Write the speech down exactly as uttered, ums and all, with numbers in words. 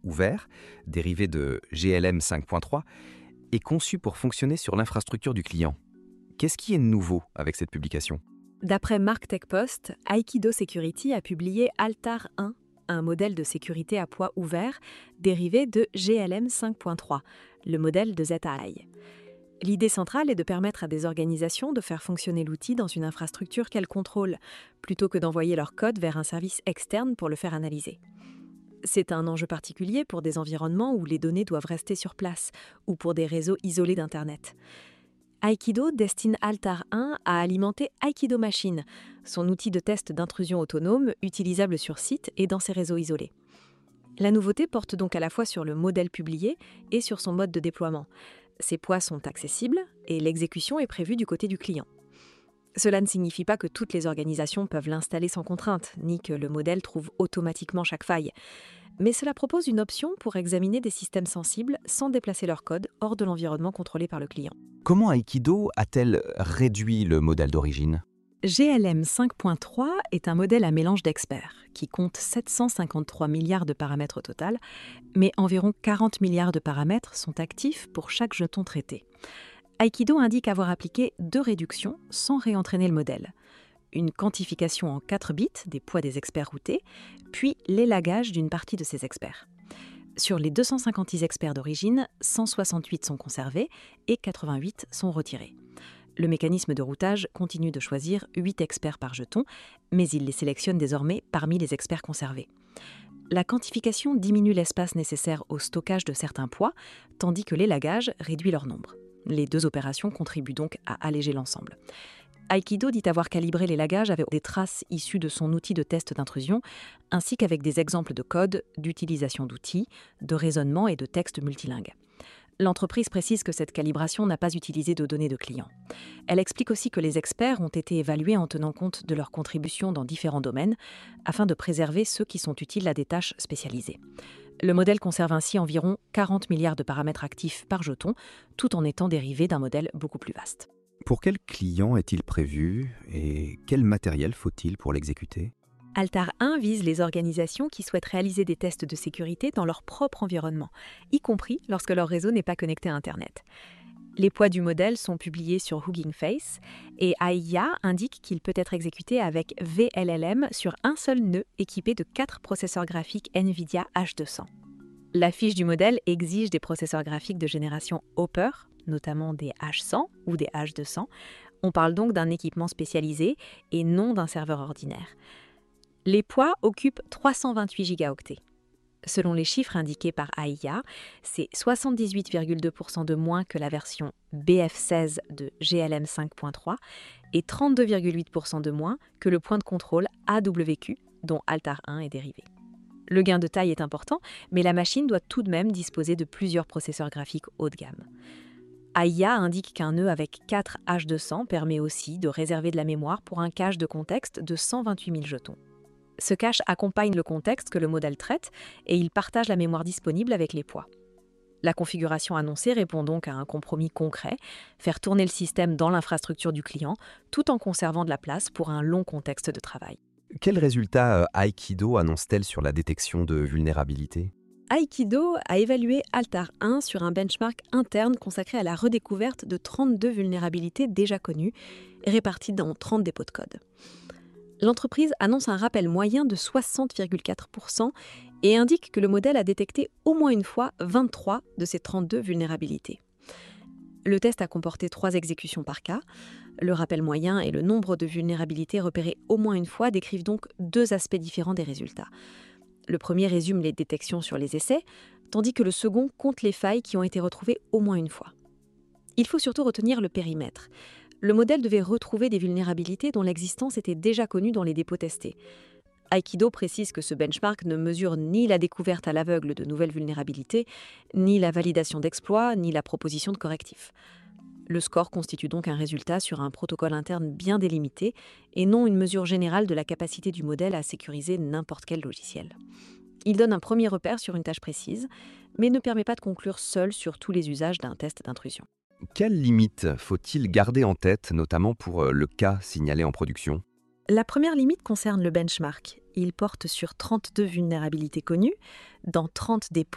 ouvert, dérivé de G L M cinq point trois, est conçu pour fonctionner sur l'infrastructure du client. Qu'est-ce qui est nouveau avec cette publication ? D'après MarkTechPost, Aikido Security a publié Altar un, un modèle de sécurité à poids ouvert dérivé de G L M cinq point trois, le modèle de Z A I. L'idée centrale est de permettre à des organisations de faire fonctionner l'outil dans une infrastructure qu'elles contrôlent, plutôt que d'envoyer leur code vers un service externe pour le faire analyser. C'est un enjeu particulier pour des environnements où les données doivent rester sur place ou pour des réseaux isolés d'Internet. Aikido destine Altar un à alimenter Aikido Machine, son outil de test d'intrusion autonome utilisable sur site et dans ses réseaux isolés. La nouveauté porte donc à la fois sur le modèle publié et sur son mode de déploiement. Ces poids sont accessibles et l'exécution est prévue du côté du client. Cela ne signifie pas que toutes les organisations peuvent l'installer sans contrainte, ni que le modèle trouve automatiquement chaque faille. Mais cela propose une option pour examiner des systèmes sensibles sans déplacer leur code hors de l'environnement contrôlé par le client. Comment Aikido a-t-elle réduit le modèle d'origine ? G L M cinq point trois est un modèle à mélange d'experts, qui compte sept cent cinquante-trois milliards de paramètres au total, mais environ quarante milliards de paramètres sont actifs pour chaque jeton traité. Aikido indique avoir appliqué deux réductions sans réentraîner le modèle. Une quantification en quatre bits des poids des experts routés, puis l'élagage d'une partie de ces experts. Sur les deux cent cinquante-six experts d'origine, cent soixante-huit sont conservés et quatre-vingt-huit sont retirés. Le mécanisme de routage continue de choisir huit experts par jeton, mais il les sélectionne désormais parmi les experts conservés. La quantification diminue l'espace nécessaire au stockage de certains poids, tandis que l'élagage réduit leur nombre. Les deux opérations contribuent donc à alléger l'ensemble. Aikido dit avoir calibré l'élagage avec des traces issues de son outil de test d'intrusion, ainsi qu'avec des exemples de code, d'utilisation d'outils, de raisonnement et de textes multilingues. L'entreprise précise que cette calibration n'a pas utilisé de données de clients. Elle explique aussi que les experts ont été évalués en tenant compte de leurs contributions dans différents domaines, afin de préserver ceux qui sont utiles à des tâches spécialisées. Le modèle conserve ainsi environ quarante milliards de paramètres actifs par jeton, tout en étant dérivé d'un modèle beaucoup plus vaste. Pour quel client est-il prévu et quel matériel faut-il pour l'exécuter ? Altar un vise les organisations qui souhaitent réaliser des tests de sécurité dans leur propre environnement, y compris lorsque leur réseau n'est pas connecté à Internet. Les poids du modèle sont publiés sur Hugging Face et A I A indique qu'il peut être exécuté avec V L L M sur un seul nœud équipé de quatre processeurs graphiques NVIDIA H deux cents. La fiche du modèle exige des processeurs graphiques de génération Hopper, notamment des H cent ou des H deux cents. On parle donc d'un équipement spécialisé et non d'un serveur ordinaire. Les poids occupent trois cent vingt-huit gigaoctets. Selon les chiffres indiqués par A I A, c'est soixante-dix-huit virgule deux pour cent de moins que la version B F seize de G L M cinq point trois et trente-deux virgule huit pour cent de moins que le point de contrôle A W Q dont Altar un est dérivé. Le gain de taille est important, mais la machine doit tout de même disposer de plusieurs processeurs graphiques haut de gamme. A I A indique qu'un nœud avec quatre H deux cents permet aussi de réserver de la mémoire pour un cache de contexte de cent vingt-huit mille jetons. Ce cache accompagne le contexte que le modèle traite et il partage la mémoire disponible avec les poids. La configuration annoncée répond donc à un compromis concret, faire tourner le système dans l'infrastructure du client tout en conservant de la place pour un long contexte de travail. Quels résultats euh, Aikido annonce-t-elle sur la détection de vulnérabilités ? Aikido a évalué Altar un sur un benchmark interne consacré à la redécouverte de trente-deux vulnérabilités déjà connues, réparties dans trente dépôts de code. L'entreprise annonce un rappel moyen de soixante virgule quatre pour cent et indique que le modèle a détecté au moins une fois vingt-trois de ces trente-deux vulnérabilités. Le test a comporté trois exécutions par cas. Le rappel moyen et le nombre de vulnérabilités repérées au moins une fois décrivent donc deux aspects différents des résultats. Le premier résume les détections sur les essais, tandis que le second compte les failles qui ont été retrouvées au moins une fois. Il faut surtout retenir le périmètre. Le modèle devait retrouver des vulnérabilités dont l'existence était déjà connue dans les dépôts testés. Aikido précise que ce benchmark ne mesure ni la découverte à l'aveugle de nouvelles vulnérabilités, ni la validation d'exploits, ni la proposition de correctifs. Le score constitue donc un résultat sur un protocole interne bien délimité et non une mesure générale de la capacité du modèle à sécuriser n'importe quel logiciel. Il donne un premier repère sur une tâche précise, mais ne permet pas de conclure seul sur tous les usages d'un test d'intrusion. Quelles limites faut-il garder en tête, notamment pour le cas signalé en production ? La première limite concerne le benchmark. Il porte sur trente-deux vulnérabilités connues, dans trente dépôts